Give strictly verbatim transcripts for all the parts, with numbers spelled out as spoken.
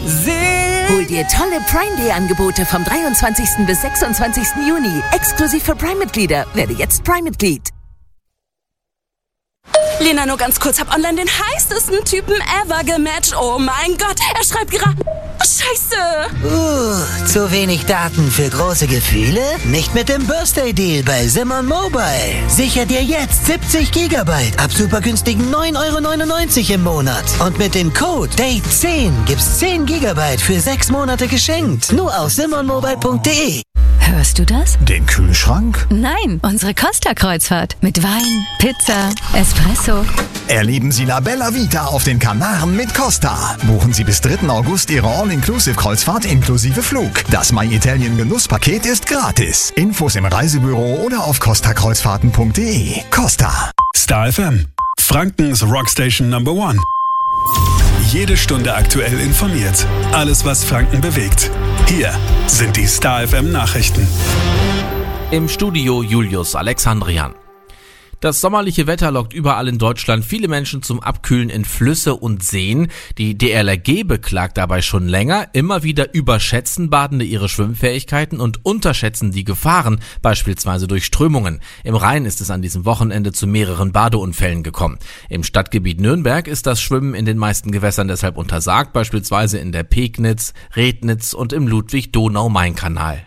Hol dir tolle Prime Day Angebote vom dreiundzwanzigsten bis sechsundzwanzigsten Juni. Exklusiv für Prime-Mitglieder. Werde jetzt Prime-Mitglied. Lena, nur ganz kurz, hab online den heißesten Typen ever gematcht. Oh mein Gott, er schreibt gerade... Scheiße! Uh, zu wenig Daten für große Gefühle? Nicht mit dem Birthday-Deal bei Simon Mobile. Sicher dir jetzt siebzig Gigabyte ab super günstigen neun Euro neunundneunzig im Monat. Und mit dem Code Date zehn gibt's zehn Gigabyte für sechs Monate geschenkt. Nur auf simon mobile punkt de. Hörst du das? Den Kühlschrank? Nein, unsere Costa-Kreuzfahrt. Mit Wein, Pizza, Espresso. Erleben Sie La Bella Vita auf den Kanaren mit Costa. Buchen Sie bis dritten August Ihre All-Inclusive-Kreuzfahrt inklusive Flug. Das My Italien Genusspaket ist gratis. Infos im Reisebüro oder auf costa kreuzfahrten punkt de. Costa. Star F M. Frankens Rockstation Number One. Jede Stunde aktuell informiert. Alles, was Franken bewegt. Hier sind die Star F M Nachrichten. Im Studio Julius Alexandrian. Das sommerliche Wetter lockt überall in Deutschland viele Menschen zum Abkühlen in Flüsse und Seen. Die D L R G beklagt dabei schon länger. Immer wieder überschätzen Badende ihre Schwimmfähigkeiten und unterschätzen die Gefahren, beispielsweise durch Strömungen. Im Rhein ist es an diesem Wochenende zu mehreren Badeunfällen gekommen. Im Stadtgebiet Nürnberg ist das Schwimmen in den meisten Gewässern deshalb untersagt, beispielsweise in der Pegnitz, Rednitz und im Ludwig-Donau-Main-Kanal.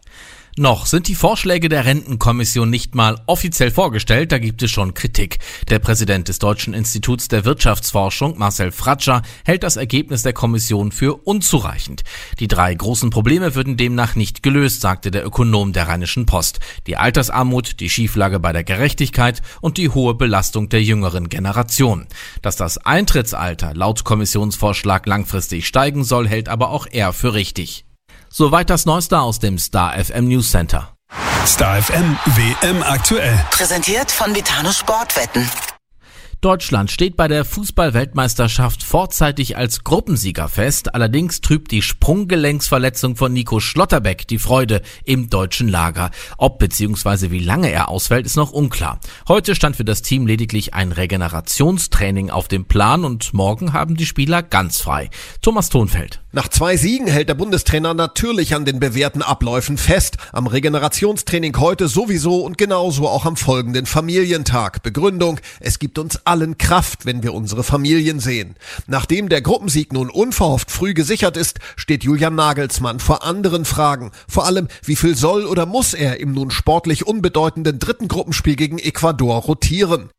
Noch sind die Vorschläge der Rentenkommission nicht mal offiziell vorgestellt, da gibt es schon Kritik. Der Präsident des Deutschen Instituts der Wirtschaftsforschung, Marcel Fratscher, hält das Ergebnis der Kommission für unzureichend. Die drei großen Probleme würden demnach nicht gelöst, sagte der Ökonom der Rheinischen Post. Die Altersarmut, die Schieflage bei der Gerechtigkeit und die hohe Belastung der jüngeren Generation. Dass das Eintrittsalter laut Kommissionsvorschlag langfristig steigen soll, hält aber auch er für richtig. Soweit das Neueste aus dem Star F M News Center. Star F M W M aktuell. Präsentiert von Vitano Sportwetten. Deutschland steht bei der Fußball-Weltmeisterschaft vorzeitig als Gruppensieger fest. Allerdings trübt die Sprunggelenksverletzung von Nico Schlotterbeck die Freude im deutschen Lager. Ob bzw. wie lange er ausfällt, ist noch unklar. Heute stand für das Team lediglich ein Regenerationstraining auf dem Plan und morgen haben die Spieler ganz frei. Thomas Thonfeld. Nach zwei Siegen hält der Bundestrainer natürlich an den bewährten Abläufen fest. Am Regenerationstraining heute sowieso und genauso auch am folgenden Familientag. Begründung: Es gibt uns allen Kraft, wenn wir unsere Familien sehen. Nachdem der Gruppensieg nun unverhofft früh gesichert ist, steht Julian Nagelsmann vor anderen Fragen. Vor allem, wie viel soll oder muss er im nun sportlich unbedeutenden dritten Gruppenspiel gegen Ecuador rotieren?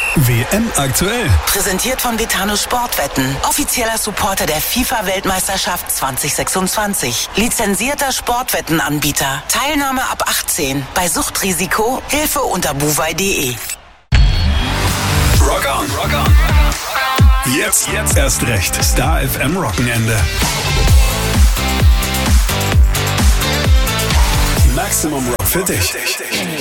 W M aktuell. Präsentiert von Vitano Sportwetten. Offizieller Supporter der FIFA-Weltmeisterschaft zwanzig sechsundzwanzig. Lizenzierter Sportwettenanbieter. Teilnahme ab achtzehn. Bei Suchtrisiko Hilfe unter buwei punkt de. Rock on, rock on. Jetzt, jetzt erst recht. Star F M Rockenende. Maximum Rock für dich.